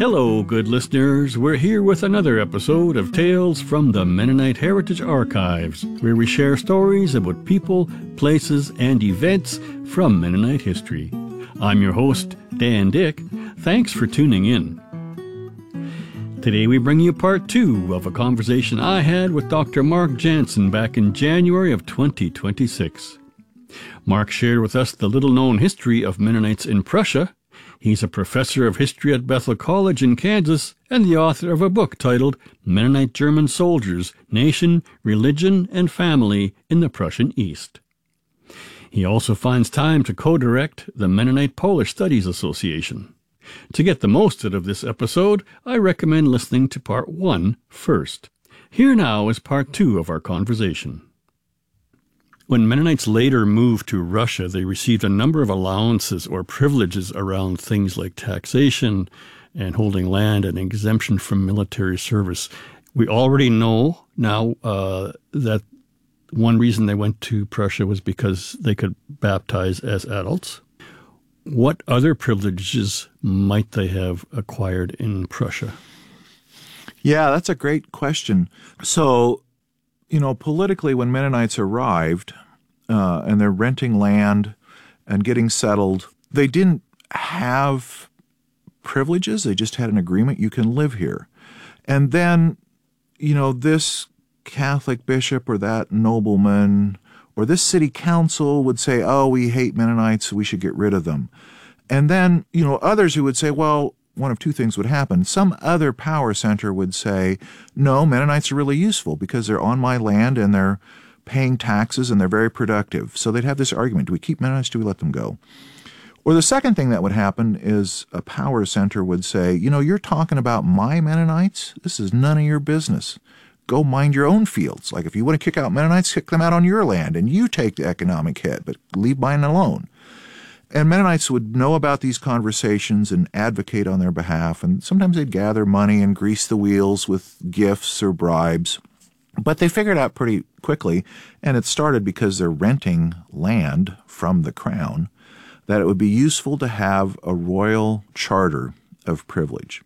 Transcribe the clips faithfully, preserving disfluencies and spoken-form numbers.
Hello, good listeners. We're here with another episode of Tales from the Mennonite Heritage Archives, where we share stories about people, places, and events from Mennonite history. I'm your host, Dan Dick. Thanks for tuning in. Today we bring you part two of a conversation I had with Doctor Mark Jansen back in January of twenty twenty-six. Mark shared with us the little-known history of Mennonites in Prussia. He's a professor of history at Bethel College in Kansas and the author of a book titled Mennonite German Soldiers, Nation, Religion, and Family in the Prussian East. He also finds time to co-direct the Mennonite Polish Studies Association. To get the most out of this episode, I recommend listening to part one first. Here now is part two of our conversation. When Mennonites later moved to Russia, they received a number of allowances or privileges around things like taxation and holding land and exemption from military service. We already know now uh, that one reason they went to Prussia was because they could baptize as adults. What other privileges might they have acquired in Prussia? Yeah, that's a great question. So, you know, politically, when Mennonites arrived uh, and they're renting land and getting settled, they didn't have privileges. They just had an agreement, you can live here. And then, you know, this Catholic bishop or that nobleman or this city council would say, oh, we hate Mennonites, so we should get rid of them. And then, you know, others who would say, well, one of two things would happen. Some other power center would say, no, Mennonites are really useful because they're on my land and they're paying taxes and they're very productive. So they'd have this argument, do we keep Mennonites, do we let them go? Or the second thing that would happen is a power center would say, you know, you're talking about my Mennonites? This is none of your business. Go mind your own fields. Like if you want to kick out Mennonites, kick them out on your land and you take the economic hit, but leave mine alone. And Mennonites would know about these conversations and advocate on their behalf, and sometimes they'd gather money and grease the wheels with gifts or bribes. But they figured out pretty quickly, and it started because they're renting land from the crown, that it would be useful to have a royal charter of privilege.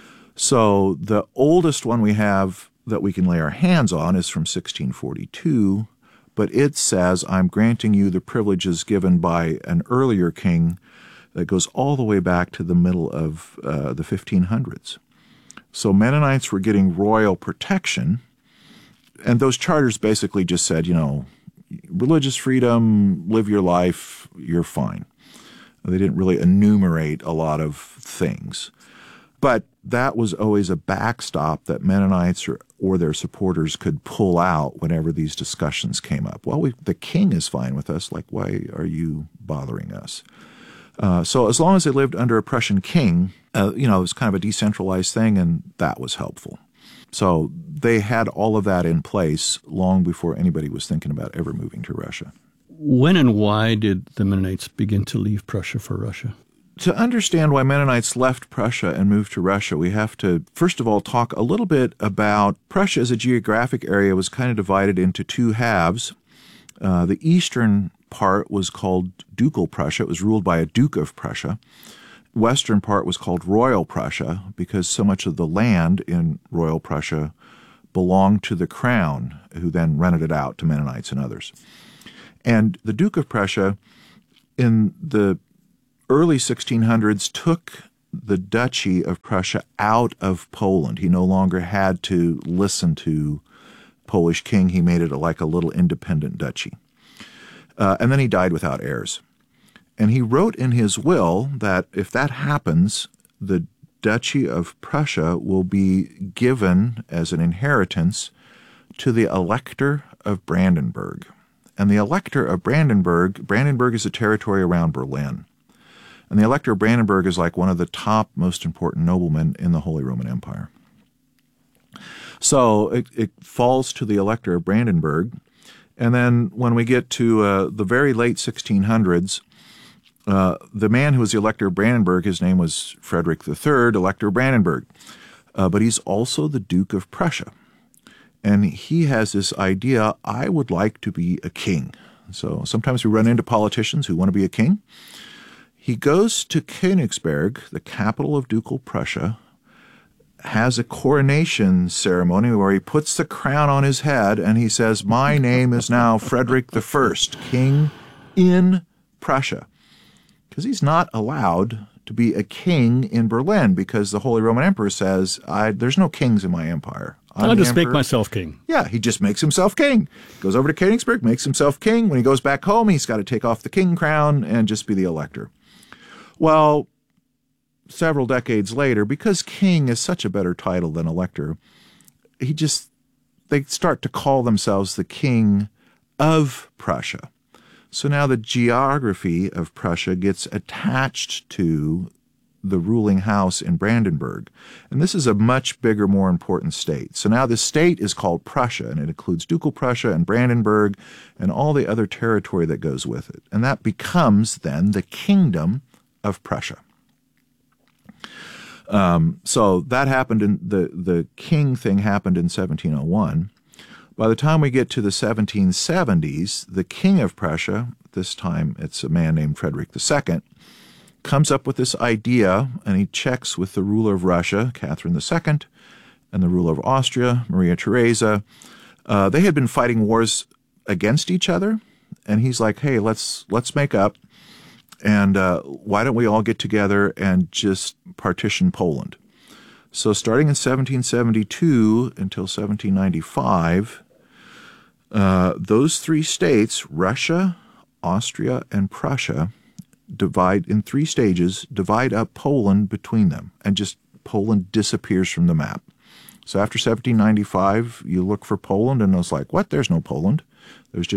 So the oldest one we have that we can lay our hands on is from sixteen forty-two, but it says, I'm granting you the privileges given by an earlier king that goes all the way back to the middle of uh, the fifteen hundreds. So Mennonites were getting royal protection, and those charters basically just said, you know, religious freedom, live your life, you're fine. They didn't really enumerate a lot of things. But that was always a backstop that Mennonites or, or their supporters could pull out whenever these discussions came up. Well, we, the king is fine with us. Like, why are you bothering us? Uh, so as long as they lived under a Prussian king, uh, you know, it was kind of a decentralized thing, and that was helpful. So they had all of that in place long before anybody was thinking about ever moving to Russia. When and why did the Mennonites begin to leave Prussia for Russia? To understand why Mennonites left Prussia and moved to Russia, we have to, first of all, talk a little bit about Prussia as a geographic area was kind of divided into two halves. Uh, the eastern part was called Ducal Prussia. It was ruled by a Duke of Prussia. Western part was called Royal Prussia because so much of the land in Royal Prussia belonged to the crown, who then rented it out to Mennonites and others. And the Duke of Prussia, in the early sixteen hundreds, took the Duchy of Prussia out of Poland. He no longer had to listen to Polish king. He made it like a little independent duchy. Uh, and then he died without heirs. And he wrote in his will that if that happens, the Duchy of Prussia will be given as an inheritance to the Elector of Brandenburg. And the Elector of Brandenburg, Brandenburg is a territory around Berlin. And the Elector of Brandenburg is like one of the top most important noblemen in the Holy Roman Empire. So it, it falls to the Elector of Brandenburg. And then when we get to uh, the very late sixteen hundreds, uh, the man who was the Elector of Brandenburg, his name was Frederick the Third, Elector of Brandenburg. Uh, but he's also the Duke of Prussia. And he has this idea, I would like to be a king. So sometimes we run into politicians who want to be a king. He goes to Königsberg, the capital of Ducal Prussia, has a coronation ceremony where he puts the crown on his head and he says, "My name is now Frederick the First, King in Prussia." Because he's not allowed to be a king in Berlin because the Holy Roman Emperor says, I, there's no kings in my empire. I'm I'll the just make emperor." myself king. Yeah, he just makes himself king. Goes over to Königsberg, makes himself king. When he goes back home, he's got to take off the king crown and just be the elector. Well, several decades later, because king is such a better title than elector, he just, they start to call themselves the king of Prussia. So now the geography of Prussia gets attached to the ruling house in Brandenburg. And this is a much bigger, more important state. So now the state is called Prussia, and it includes Ducal Prussia and Brandenburg and all the other territory that goes with it. And that becomes then the Kingdom of Prussia. Um, so that happened in the, the king thing happened in seventeen oh one. By the time we get to the seventeen seventies, the king of Prussia, this time it's a man named Frederick the Second, comes up with this idea, and he checks with the ruler of Russia, Catherine the Second, and the ruler of Austria, Maria Theresa. Uh, they had been fighting wars against each other, and he's like, hey, let's let's make up, and uh, why don't we all get together and just partition Poland? So starting in seventeen seventy-two until seventeen ninety-five, uh, those three states, Russia, Austria, and Prussia, divide in three stages, divide up Poland between them, and just Poland disappears from the map. So after seventeen ninety-five, you look for Poland, and it's like, what? There's no Poland. There's just